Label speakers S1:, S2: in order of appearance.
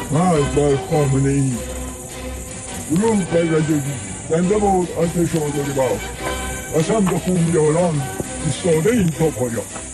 S1: مرد بر خامنه ای، درود بر رجبی، زنده باد آتش آزادی باد، قسم به خون یاران ایستاده ایم تا پایان.